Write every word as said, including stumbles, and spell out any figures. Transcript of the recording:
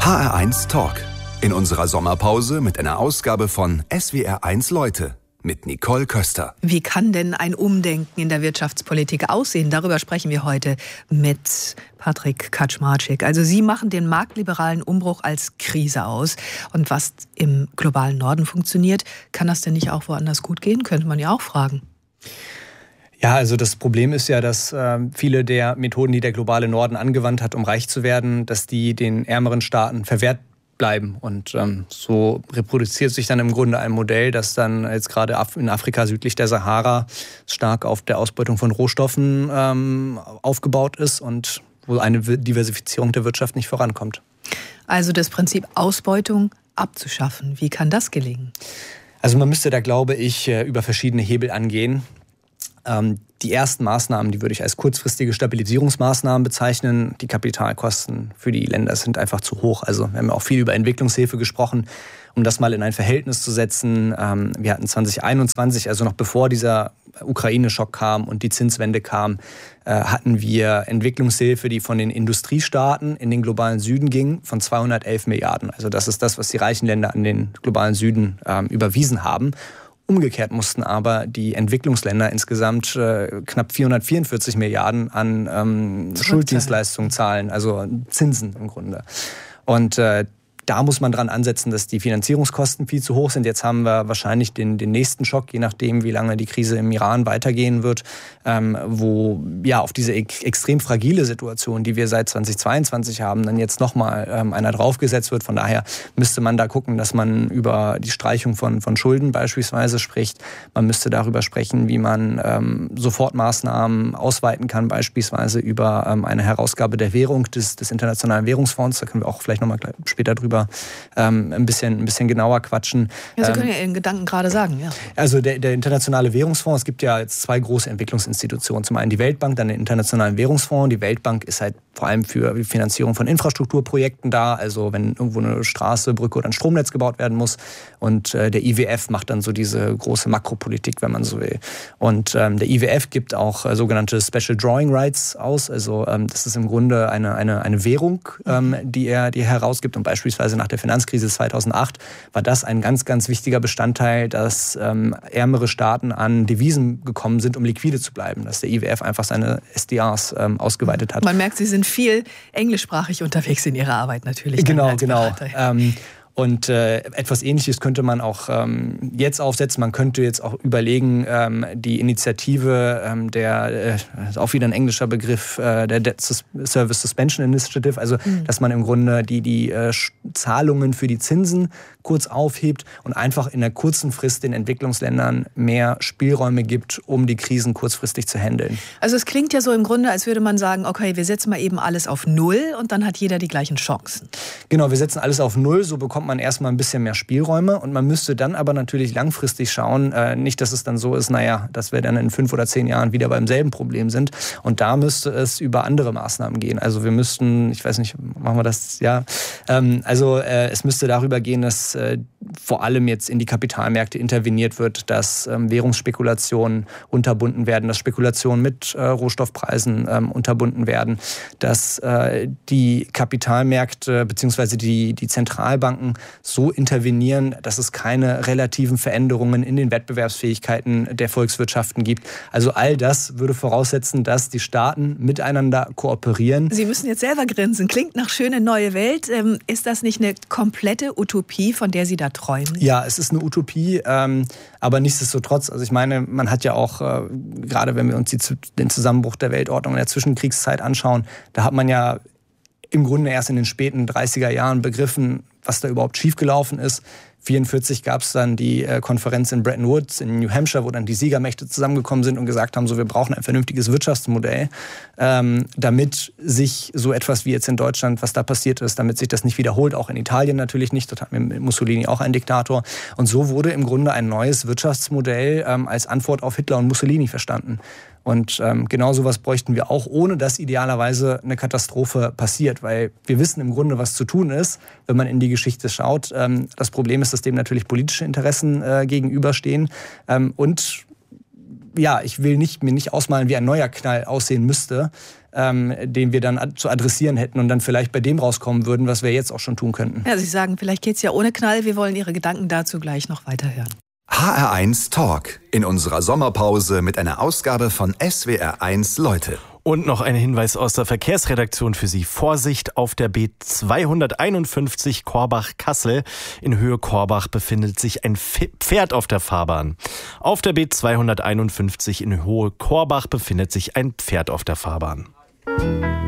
H R eins Talk. In unserer Sommerpause mit einer Ausgabe von S W R eins Leute mit Nicole Köster. Wie kann denn ein Umdenken in der Wirtschaftspolitik aussehen? Darüber sprechen wir heute mit Patrick Kaczmarczyk. Also Sie machen den marktliberalen Umbruch als Krise aus. Und was im globalen Norden funktioniert, kann das denn nicht auch woanders gut gehen? Könnte man ja auch fragen. Ja, also das Problem ist ja, dass äh, viele der Methoden, die der globale Norden angewandt hat, um reich zu werden, dass die den ärmeren Staaten verwehrt bleiben. Und ähm, so reproduziert sich dann im Grunde ein Modell, das dann jetzt gerade in Afrika südlich der Sahara stark auf der Ausbeutung von Rohstoffen ähm, aufgebaut ist und wo eine Diversifizierung der Wirtschaft nicht vorankommt. Also das Prinzip Ausbeutung abzuschaffen. Wie kann das gelingen? Also man müsste da, glaube ich, über verschiedene Hebel angehen. Die ersten Maßnahmen, die würde ich als kurzfristige Stabilisierungsmaßnahmen bezeichnen. Die Kapitalkosten für die Länder sind einfach zu hoch. Also wir haben auch viel über Entwicklungshilfe gesprochen, um das mal in ein Verhältnis zu setzen. Wir hatten zwanzig einundzwanzig, also noch bevor dieser Ukraine-Schock kam und die Zinswende kam, hatten wir Entwicklungshilfe, die von den Industriestaaten in den globalen Süden ging, von zweihundertelf Milliarden. Also das ist das, was die reichen Länder an den globalen Süden überwiesen haben. Umgekehrt mussten aber die Entwicklungsländer insgesamt äh, knapp vierhundertvierundvierzig Milliarden an ähm, Schulddienstleistungen zahlen, also Zinsen im Grunde. Und äh, da muss man dran ansetzen, dass die Finanzierungskosten viel zu hoch sind. Jetzt haben wir wahrscheinlich den, den nächsten Schock, je nachdem, wie lange die Krise im Iran weitergehen wird, ähm, wo ja auf diese ex- extrem fragile Situation, die wir seit zweitausendzweiundzwanzig haben, dann jetzt nochmal ähm, einer draufgesetzt wird. Von daher müsste man da gucken, dass man über die Streichung von, von Schulden beispielsweise spricht. Man müsste darüber sprechen, wie man ähm, Sofortmaßnahmen ausweiten kann, beispielsweise über ähm, eine Herausgabe der Währung des, des Internationalen Währungsfonds. Da können wir auch vielleicht nochmal später drüber Ähm, ein bisschen, ein bisschen genauer quatschen. Ja, Sie können ja Ihren Gedanken gerade sagen, ja. Also der, der Internationale Währungsfonds, es gibt ja jetzt zwei große Entwicklungsinstitutionen. Zum einen die Weltbank, dann den Internationalen Währungsfonds. Die Weltbank ist halt vor allem für die Finanzierung von Infrastrukturprojekten da, also wenn irgendwo eine Straße, Brücke oder ein Stromnetz gebaut werden muss. Und äh, der I W F macht dann so diese große Makropolitik, wenn man so will. Und ähm, der I W F gibt auch äh, sogenannte Special Drawing Rights aus. Also ähm, das ist im Grunde eine, eine, eine Währung, ähm, die er die er herausgibt. Und beispielsweise nach der Finanzkrise zweitausendacht war das ein ganz, ganz wichtiger Bestandteil, dass ähm, ärmere Staaten an Devisen gekommen sind, um liquide zu bleiben. Dass der I W F einfach seine S D Rs ähm, ausgeweitet hat. Man merkt, Sie sind viel englischsprachig unterwegs in Ihrer Arbeit natürlich. Genau, genau. Ähm, Und äh, etwas Ähnliches könnte man auch ähm, jetzt aufsetzen. Man könnte jetzt auch überlegen, ähm, die Initiative ähm, der, äh, ist auch wieder ein englischer Begriff, äh, der Debt Service Suspension Initiative, also mhm. dass man im Grunde die, die äh, Zahlungen für die Zinsen kurz aufhebt und einfach in der kurzen Frist den Entwicklungsländern mehr Spielräume gibt, um die Krisen kurzfristig zu handeln. Also es klingt ja so im Grunde, als würde man sagen, okay, wir setzen mal eben alles auf Null und dann hat jeder die gleichen Chancen. Genau, wir setzen alles auf Null, so bekommt man erstmal ein bisschen mehr Spielräume und man müsste dann aber natürlich langfristig schauen, äh, nicht, dass es dann so ist, naja, dass wir dann in fünf oder zehn Jahren wieder beim selben Problem sind und da müsste es über andere Maßnahmen gehen. Also wir müssten, ich weiß nicht, machen wir das, ja, ähm, also äh, es müsste darüber gehen, dass äh, vor allem jetzt in die Kapitalmärkte interveniert wird, dass ähm, Währungsspekulationen unterbunden werden, dass Spekulationen mit äh, Rohstoffpreisen ähm, unterbunden werden, dass äh, die Kapitalmärkte bzw. die, die Zentralbanken so intervenieren, dass es keine relativen Veränderungen in den Wettbewerbsfähigkeiten der Volkswirtschaften gibt. Also all das würde voraussetzen, dass die Staaten miteinander kooperieren. Sie müssen jetzt selber grinsen. Klingt nach schöne neue Welt. Ähm, ist das nicht eine komplette Utopie, von der Sie da träumen? Ja, es ist eine Utopie, ähm, aber nichtsdestotrotz, also ich meine, man hat ja auch, äh, gerade wenn wir uns die, den Zusammenbruch der Weltordnung in der Zwischenkriegszeit anschauen, da hat man ja im Grunde erst in den späten dreißiger Jahren begriffen, was da überhaupt schiefgelaufen ist. neunzehnhundertvierundvierzig gab es dann die äh, Konferenz in Bretton Woods in New Hampshire, wo dann die Siegermächte zusammengekommen sind und gesagt haben, so wir brauchen ein vernünftiges Wirtschaftsmodell, ähm, damit sich so etwas wie jetzt in Deutschland, was da passiert ist, damit sich das nicht wiederholt, auch in Italien natürlich nicht. Dort hatten wir mit Mussolini auch einen Diktator. Und so wurde im Grunde ein neues Wirtschaftsmodell ähm, als Antwort auf Hitler und Mussolini verstanden. Und ähm, genau sowas bräuchten wir auch, ohne dass idealerweise eine Katastrophe passiert. Weil wir wissen im Grunde, was zu tun ist, wenn man in die Geschichte schaut. Ähm, das Problem ist, dass dem natürlich politische Interessen äh, gegenüberstehen. Ähm, und ja, ich will nicht, mir nicht ausmalen, wie ein neuer Knall aussehen müsste. ähm, den wir dann ad- zu adressieren hätten und dann vielleicht bei dem rauskommen würden, was wir jetzt auch schon tun könnten. Ja, Sie sagen, vielleicht geht's ja ohne Knall. Wir wollen Ihre Gedanken dazu gleich noch weiterhören. H R eins Talk in unserer Sommerpause mit einer Ausgabe von S W R eins Leute. Und noch ein Hinweis aus der Verkehrsredaktion für Sie. Vorsicht auf der B zweihunderteinundfünfzig Korbach-Kassel. In Höhe Korbach befindet sich ein Pferd auf der Fahrbahn. Auf der B zweihunderteinundfünfzig in Hohe Korbach befindet sich ein Pferd auf der Fahrbahn.